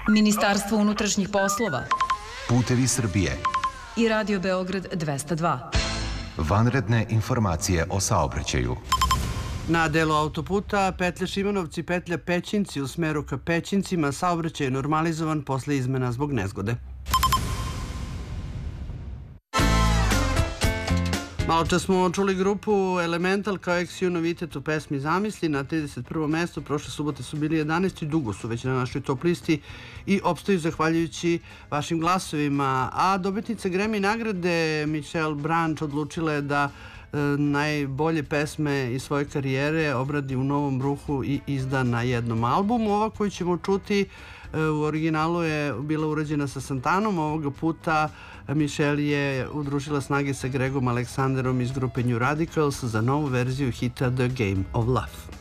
Ministarstvo unutrašnjih poslova, Putevi Srbije i Radio Beograd 202. Vanredne informacije o saobraćaju. Na delu autoputa petlja Šimanovci, petlja Pećinci u smeru ka Pećincima saobraćaj je normalizovan posle izmena zbog nezgode. Malo čas smo čuli grupu Elemental kao ex-ju novitet u pesmi Zamisli. Na 31. mestu prošle subote su bili 11. Dugo su već na našoj top listi i opstaju zahvaljujući vašim glasovima. A dobitnica Grammy nagrade Michelle Branch odlučila je da najbolje pesme iz svoje karijere obradi u novom ruhu i izda na jednom albumu. Ova koju ćemo čuti u originalu je bila urađena sa Santanom. Ovoga puta Michelle je udružila snage sa Gregom Aleksanderom iz grupe New Radicals za novu verziju hita The Game of Love.